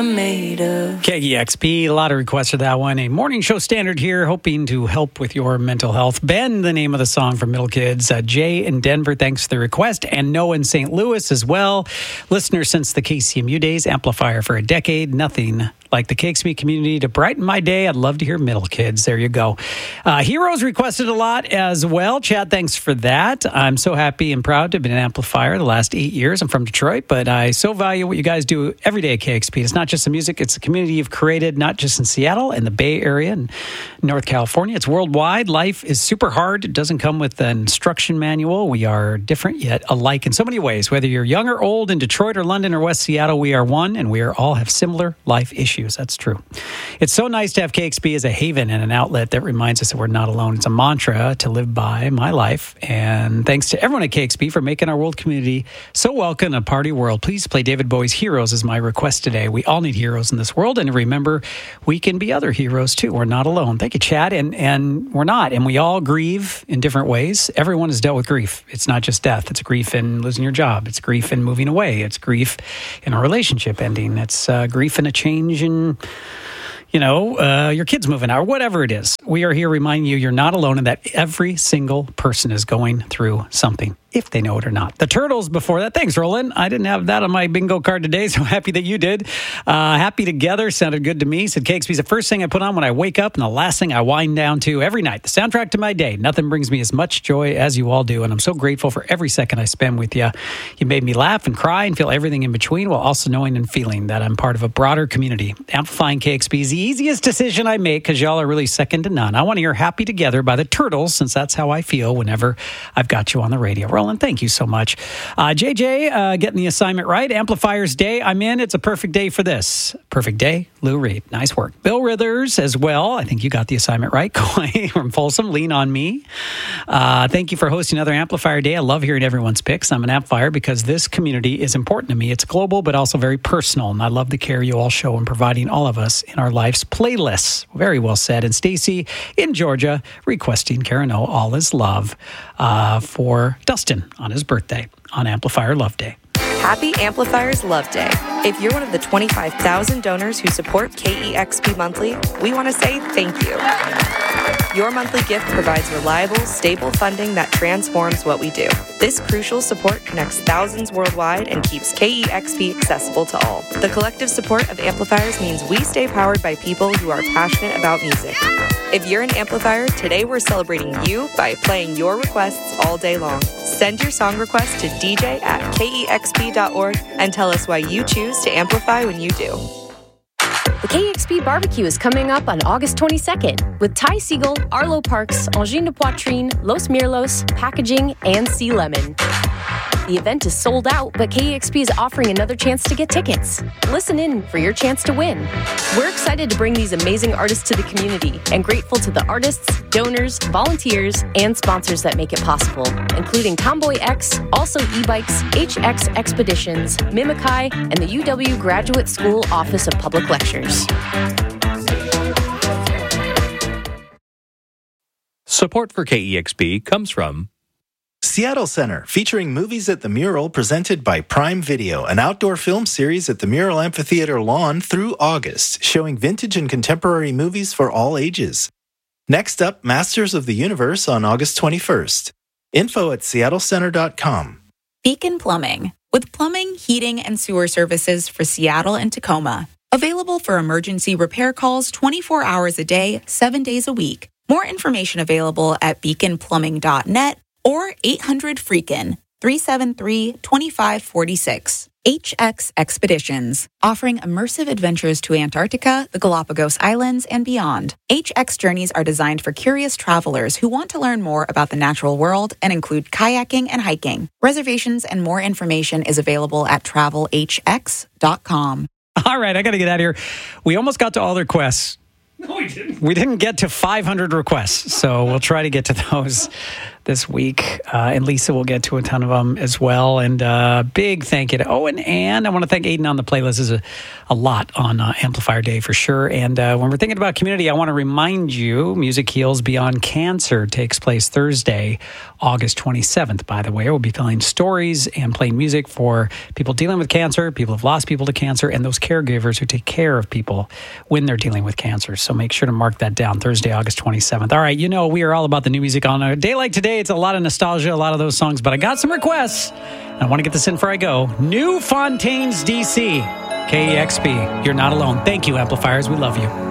Made of. KEXP, a lot of requests for that one. A morning show standard here, hoping to help with your mental health. Ben, the name of the song from Middle Kids. Jay in Denver, thanks for the request. And Noah in St. Louis as well. Listener since the KCMU days, amplifier for a decade. Nothing like the KXP community to brighten my day. I'd love to hear Middle Kids. There you go. Heroes requested a lot as well. Chad, thanks for that. I'm so happy and proud to have been an amplifier the last 8 years. I'm from Detroit, but I so value what you guys do every day at KXP. It's not just the music, it's the community you've created, not just in Seattle and the Bay Area and North California. It's worldwide. Life is super hard. It doesn't come with an instruction manual. We are different yet alike in so many ways. Whether you're young or old in Detroit or London or West Seattle, we are one, and we are all have similar life issues. That's true. It's so nice to have KXP as a haven and an outlet that reminds us that we're not alone. It's a mantra to live by in my life. And thanks to everyone at KXP for making our world community so welcome in a party world. Please play David Bowie's Heroes as my request today. We all need heroes in this world. And remember, we can be other heroes too. We're not alone. Thank you, Chad. And we're not. And we all grieve in different ways. Everyone has dealt with grief. It's not just death. It's grief in losing your job. It's grief in moving away. It's grief in a relationship ending. It's grief in a change in your kids moving out or whatever it is. We are here reminding you you're not alone and that every single person is going through something, if they know it or not. The Turtles before that. Thanks, Roland. I didn't have that on my bingo card today, so happy that you did. Happy Together sounded good to me. Said KXP's the first thing I put on when I wake up and the last thing I wind down to every night. The soundtrack to my day. Nothing brings me as much joy as you all do, and I'm so grateful for every second I spend with you. You made me laugh and cry and feel everything in between while also knowing and feeling that I'm part of a broader community. Amplifying KXP is the easiest decision I make because y'all are really second to none. I want to hear Happy Together by the Turtles since that's how I feel whenever I've got you on the radio. Roland, thank you so much. JJ, getting the assignment right. Amplifiers Day, I'm in. It's a perfect day for this. Perfect day, Lou Reed. Nice work. Bill Rithers as well. I think you got the assignment right. Coy from Folsom, Lean on Me. Thank you for hosting another Amplifier Day. I love hearing everyone's picks. I'm an amplifier because this community is important to me. It's global, but also very personal. And I love the care you all show in providing all of us in our life's playlists. Very well said. And Stacy in Georgia requesting Karen O, All Is Love for Dustin on his birthday on Amplifier Love Day. Happy Amplifiers Love Day. If you're one of the 25,000 donors who support KEXP Monthly, we want to say thank you. Your monthly gift provides reliable, stable funding that transforms what we do. This crucial support connects thousands worldwide and keeps KEXP accessible to all. The collective support of amplifiers means we stay powered by people who are passionate about music. If you're an amplifier, today we're celebrating you by playing your requests all day long. Send your song request to dj@kexp.org and tell us why you choose to amplify when you do. The KXP Barbecue is coming up on August 22nd with Ty Siegel, Arlo Parks, Angine de Poitrine, Los Mirlos, Packaging, and Sea Lemon. The event is sold out, but KEXP is offering another chance to get tickets. Listen in for your chance to win. We're excited to bring these amazing artists to the community and grateful to the artists, donors, volunteers, and sponsors that make it possible, including Tomboy X, Also E-Bikes, HX Expeditions, Mimikai, and the UW Graduate School Office of Public Lectures. Support for KEXP comes from Seattle Center, featuring Movies at the Mural, presented by Prime Video, an outdoor film series at the Mural Amphitheater lawn through August, showing vintage and contemporary movies for all ages. Next up, Masters of the Universe on August 21st. Info at seattlecenter.com. Beacon Plumbing, with plumbing, heating, and sewer services for Seattle and Tacoma. Available for emergency repair calls 24 hours a day, 7 days a week. More information available at beaconplumbing.net or 800-FREAKIN, 373-2546. HX Expeditions, offering immersive adventures to Antarctica, the Galapagos Islands, and beyond. HX journeys are designed for curious travelers who want to learn more about the natural world and include kayaking and hiking. Reservations and more information is available at travelhx.com. All right, I got to get out of here. We almost got to all the requests. No, we didn't. We didn't get to 500 requests, so we'll try to get to those this week. And Lisa will get to a ton of them as well. And big thank you to Owen and I want to thank Aiden on the playlist. Is a lot on Amplifier Day for sure. And when we're thinking about community, I want to remind you, Music Heals Beyond Cancer takes place Thursday, August 27th, by the way. We'll be telling stories and playing music for people dealing with cancer, people who've lost people to cancer, and those caregivers who take care of people when they're dealing with cancer. So make sure to mark that down, Thursday, August 27th. All right, you know, we are all about the new music on a day like today. It's a lot of nostalgia, a lot of those songs, but I got some requests. I want to get this in before I go. New Fontaines, DC, KEXP. You're not alone. Thank you, Amplifiers. We love you.